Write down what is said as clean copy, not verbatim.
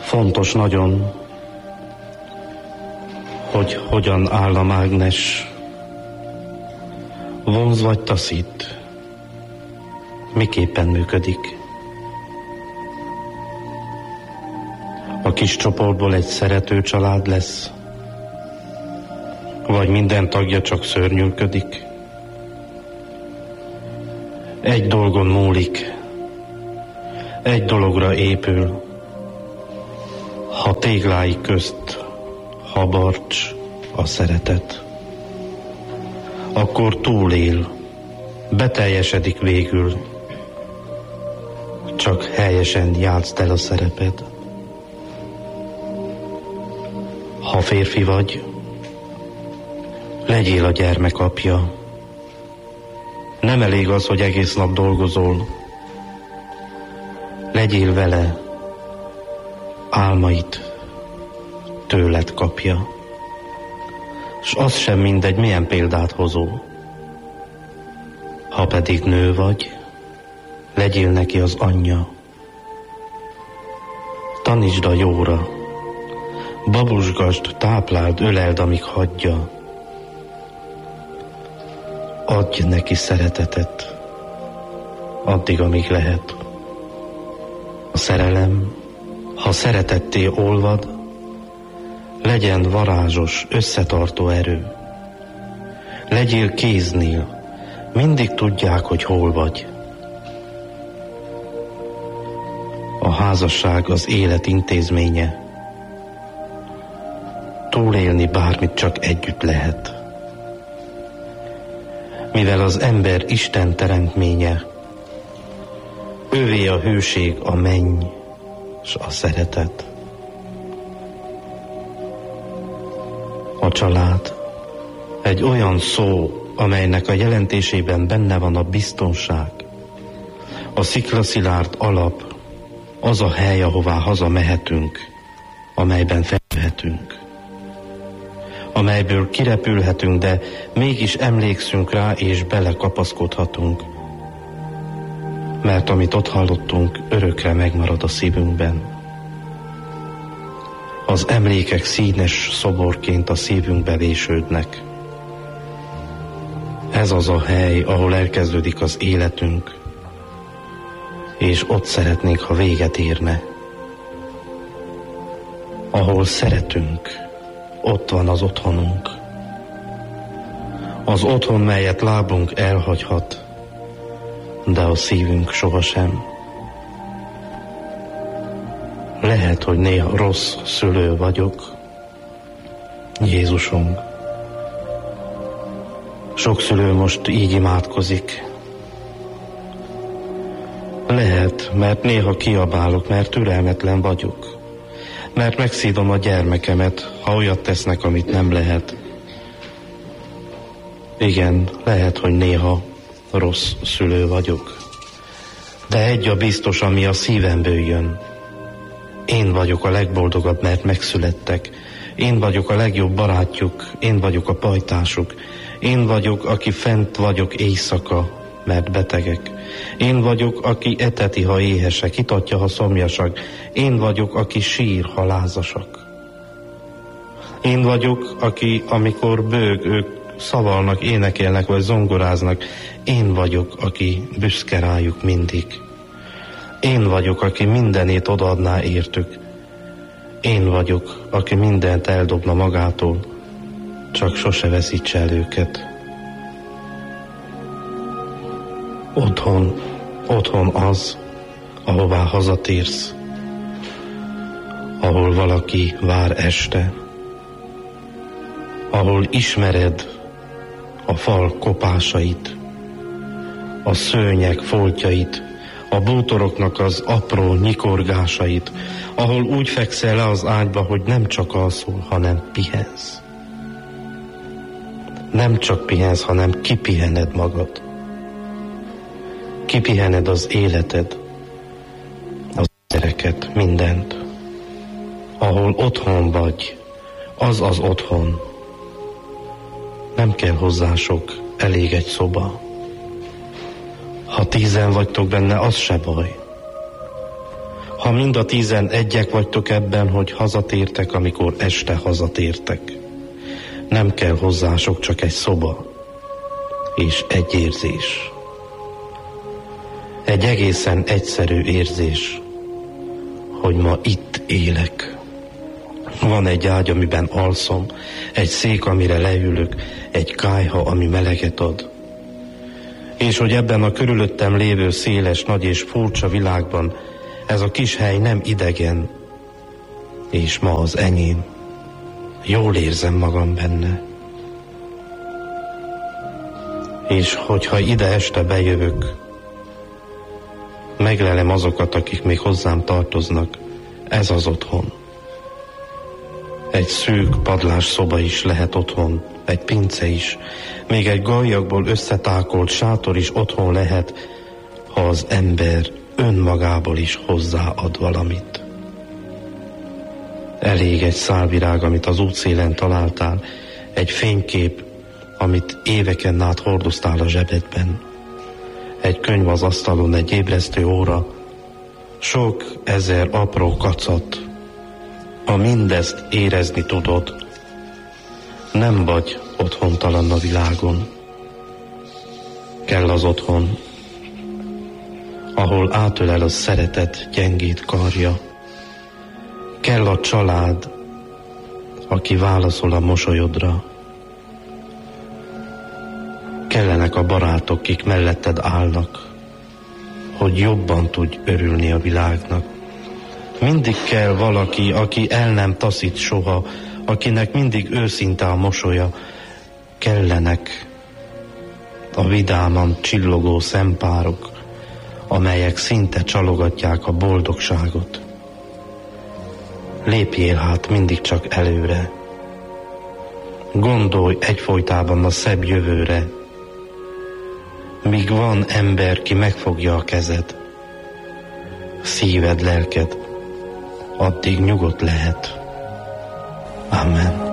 Fontos nagyon, hogy hogyan áll a mágnes. Vonz vagy taszít, miképpen működik. A kis csoportból egy szerető család lesz, vagy minden tagja csak szörnyűködik. Egy dolgon múlik, egy dologra épül, ha téglái közt habarcs a szeretet, akkor túlél, beteljesedik végül, csak helyesen játszd el a szereped. Ha férfi vagy, legyél a gyermek apja. Nem elég az, hogy egész nap dolgozol. Legyél vele, álmait tőled kapja. S az sem mindegy, milyen példát hozol. Ha pedig nő vagy, legyél neki az anyja. Tanítsd a jóra, babusgasd, tápláld, öleld, amíg hagyja. Adj neki szeretetet, addig, amíg lehet. A szerelem, ha szeretetté olvad, legyen varázsos, összetartó erő. Legyél kéznél, mindig tudják, hogy hol vagy. A házasság az élet intézménye. Túlélni bármit csak együtt lehet. Mivel az ember Isten teremtménye, ővé a hőség, a menny s a szeretet. A család egy olyan szó, amelynek a jelentésében benne van a biztonság, a sziklaszilárd alap, az a hely, ahová hazamehetünk, amelyben felvehetünk, amelyből kirepülhetünk, de mégis emlékszünk rá, és belekapaszkodhatunk, mert amit ott hallottunk, örökre megmarad a szívünkben. Az emlékek színes szoborként a szívünkbe vésődnek. Ez az a hely, ahol elkezdődik az életünk, és ott szeretnénk, ha véget érne. Ahol szeretünk, ott van az otthonunk. Az otthon, melyet lábunk elhagyhat, de a szívünk sohasem. Lehet, hogy néha rossz szülő vagyok, Jézusom. Sok szülő most így imádkozik. Lehet, mert néha kiabálok, mert türelmetlen vagyok, mert megszívom a gyermekemet, ha olyat tesznek, amit nem lehet. Igen, lehet, hogy néha rossz szülő vagyok, de egy a biztos, ami a szívemből jön. Én vagyok a legboldogabb, mert megszülettek. Én vagyok a legjobb barátjuk, én vagyok a pajtásuk. Én vagyok, aki fent vagyok éjszaka, mert betegek. Én vagyok, aki eteti, ha éhesek, itatja, ha szomjasak. Én vagyok, aki sír, ha lázasak. Én vagyok, aki, amikor bőg, ők szavalnak, énekelnek vagy zongoráznak. Én vagyok, aki büszke rájuk mindig. Én vagyok, aki mindenét odaadná értük. Én vagyok, aki mindent eldobna magától, csak sose veszítse el őket. Otthon az, ahová hazatérsz, ahol valaki vár este, ahol ismered a fal kopásait, a szőnyeg foltjait, a bútoroknak az apró nyikorgásait, ahol úgy fekszel le az ágyba, hogy nem csak alszol, hanem pihensz. Nem csak pihensz, hanem kipihened magad. Kipihened az életed, az gyereket, mindent. Ahol otthon vagy, az az otthon. Nem kell hozzá sok, elég egy szoba. Ha 10 vagytok benne, az se baj. Ha mind a 10 egyek vagytok ebben, hogy hazatértek, amikor este hazatértek. Nem kell hozzások, csak egy szoba és egy érzés. Egy egészen egyszerű érzés, hogy ma itt élek. Van egy ágy, amiben alszom, egy szék, amire leülök, egy kályha, ami meleget ad. És hogy ebben a körülöttem lévő széles, nagy és furcsa világban ez a kis hely nem idegen, és ma az enyém. Jól érzem magam benne. És hogyha ide este bejövök, meglelem azokat, akik még hozzám tartoznak, ez az otthon. Egy szűk padlás szoba is lehet otthon, egy pince is, még egy gallyakból összetákolt sátor is otthon lehet, ha az ember önmagából is hozzáad valamit. Elég egy szálvirág, amit az útszélen találtál, egy fénykép, amit éveken át hordoztál a zsebedben, egy könyv az asztalon, egy ébresztő óra, sok ezer apró kacat. Ha mindezt érezni tudod, nem vagy otthontalan a világon. Kell az otthon, ahol átölel a szeretet gyengét karja. Kell a család, aki válaszol a mosolyodra. Kellenek a barátok, kik melletted állnak, hogy jobban tudj örülni a világnak. Mindig kell valaki, aki el nem taszít soha, akinek mindig őszinte a mosolya. Kellenek a vidáman csillogó szempárok, amelyek szinte csalogatják a boldogságot. Lépjél hát mindig csak előre. Gondolj egyfolytában a szebb jövőre. Míg van ember, ki megfogja a kezed, szíved, lelked, addig nyugodt lehet. Amen.